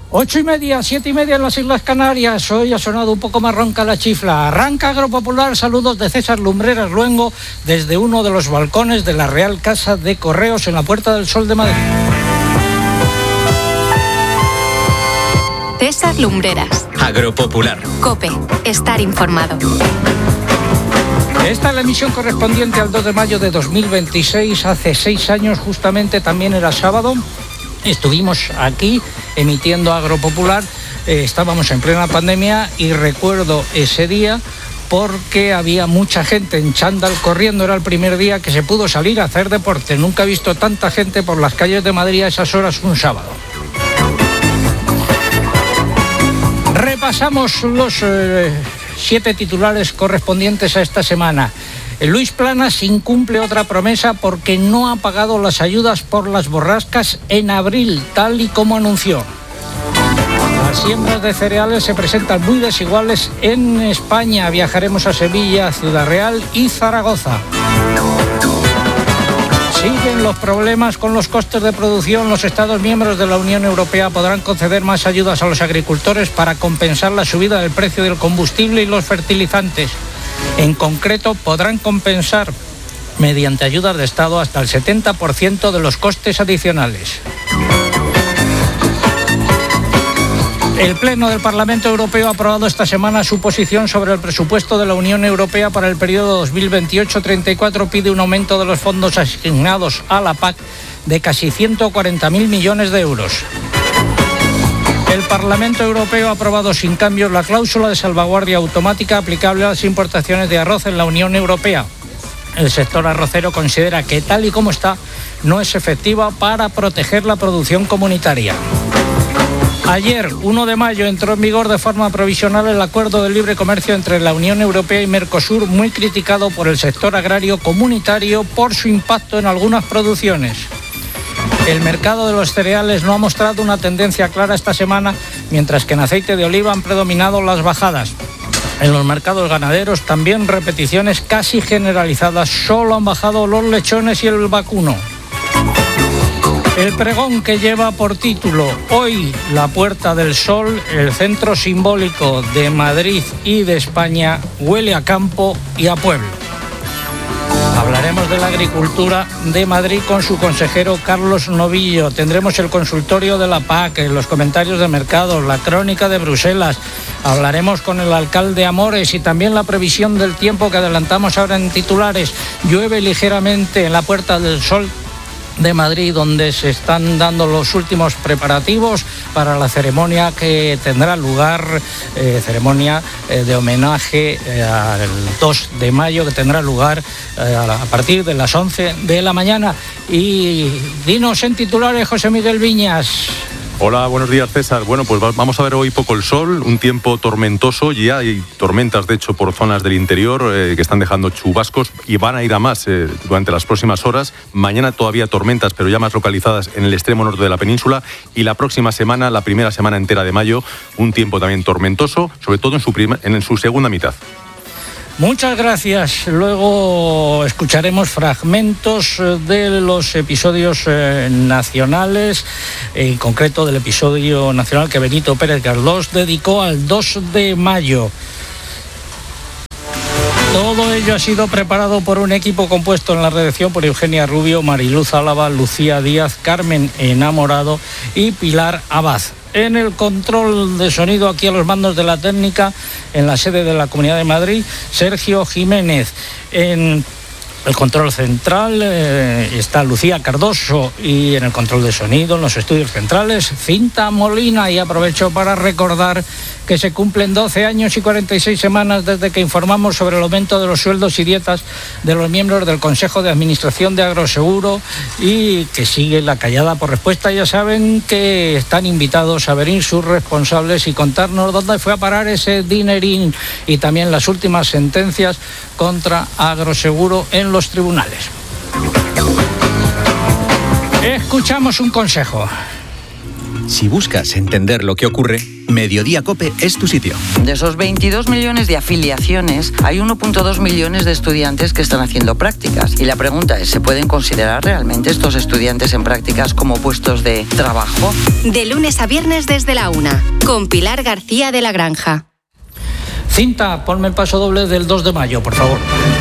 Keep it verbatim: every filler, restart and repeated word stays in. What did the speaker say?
Ocho y media, siete y media en las Islas Canarias. Hoy ha sonado un poco más ronca la chifla. Arranca Agropopular. Saludos de César Lumbreras Luengo desde uno de los balcones de la Real Casa de Correos en la Puerta del Sol de Madrid. César Lumbreras. Agropopular. COPE. Estar informado. Esta es la emisión correspondiente al dos de mayo de dos mil veintiséis. Hace seis años justamente, también era sábado. Estuvimos aquí emitiendo Agropopular, eh, estábamos en plena pandemia y recuerdo ese día porque había mucha gente en chándal corriendo. Era el primer día que se pudo salir a hacer deporte. Nunca he visto tanta gente por las calles de Madrid a esas horas un sábado. Repasamos los eh, siete titulares correspondientes a esta semana. Luis Planas incumple otra promesa porque no ha pagado las ayudas por las borrascas en abril, tal y como anunció. Las siembras de cereales se presentan muy desiguales en España. Viajaremos a Sevilla, Ciudad Real y Zaragoza. Siguen los problemas con los costes de producción. Los Estados miembros de la Unión Europea podrán conceder más ayudas a los agricultores para compensar la subida del precio del combustible y los fertilizantes. En concreto, podrán compensar mediante ayudas de Estado hasta el setenta por ciento de los costes adicionales. El Pleno del Parlamento Europeo ha aprobado esta semana su posición sobre el presupuesto de la Unión Europea para el periodo dos mil veintiocho treinta y cuatro. Pide un aumento de los fondos asignados a la P A C de casi ciento cuarenta mil millones de euros. El Parlamento Europeo ha aprobado sin cambios la cláusula de salvaguardia automática aplicable a las importaciones de arroz en la Unión Europea. El sector arrocero considera que tal y como está no es efectiva para proteger la producción comunitaria. Ayer, uno de mayo, entró en vigor de forma provisional el acuerdo de libre comercio entre la Unión Europea y Mercosur, muy criticado por el sector agrario comunitario por su impacto en algunas producciones. El mercado de los cereales no ha mostrado una tendencia clara esta semana, mientras que en aceite de oliva han predominado las bajadas. En los mercados ganaderos también repeticiones casi generalizadas. Solo han bajado los lechones y el vacuno. El pregón, que lleva por título Hoy la Puerta del Sol, el centro simbólico de Madrid y de España, huele a campo y a pueblo. Hablaremos de la agricultura de Madrid con su consejero Carlos Novillo. Tendremos el consultorio de la P A C, los comentarios de mercados, la crónica de Bruselas. Hablaremos con el alcalde Amores y también la previsión del tiempo que adelantamos ahora en titulares. Llueve ligeramente en la Puerta del Sol de Madrid, donde se están dando los últimos preparativos para la ceremonia que tendrá lugar, eh, ceremonia eh, de homenaje eh, al dos de mayo, que tendrá lugar eh, a, la, a partir de las once de la mañana. Y dinos en titulares, José Miguel Viñas. Hola, buenos días, César. Bueno, pues vamos a ver hoy poco el sol, un tiempo tormentoso. Ya hay tormentas, de hecho, por zonas del interior eh, que están dejando chubascos y van a ir a más eh, durante las próximas horas. Mañana todavía tormentas, pero ya más localizadas en el extremo norte de la península. Y la próxima semana, la primera semana entera de mayo, un tiempo también tormentoso, sobre todo en su, prima, en su segunda mitad. Muchas gracias. Luego escucharemos fragmentos de los episodios eh, nacionales, en concreto del episodio nacional que Benito Pérez Galdós dedicó al dos de mayo. Todo ello ha sido preparado por un equipo compuesto en la redacción por Eugenia Rubio, Mariluz Álava, Lucía Díaz, Carmen Enamorado y Pilar Abad. En el control de sonido, aquí a los mandos de la técnica, en la sede de la Comunidad de Madrid, Sergio Jiménez. En el control central eh, está Lucía Cardoso, y en el control de sonido, en los estudios centrales, Cinta Molina. Y aprovecho para recordar que se cumplen doce años y cuarenta y seis semanas desde que informamos sobre el aumento de los sueldos y dietas de los miembros del Consejo de Administración de Agroseguro, y que sigue la callada por respuesta. Ya saben que están invitados a venir sus responsables y contarnos dónde fue a parar ese dinerín, y también las últimas sentencias contra Agroseguro en los tribunales. Escuchamos un consejo. Si buscas entender lo que ocurre, Mediodía COPE es tu sitio. De esos veintidós millones de afiliaciones, hay uno punto dos millones de estudiantes que están haciendo prácticas. Y la pregunta es, ¿se pueden considerar realmente estos estudiantes en prácticas como puestos de trabajo? De lunes a viernes desde la una, con Pilar García de la Granja. Cinta, ponme el paso doble del dos de mayo, por favor.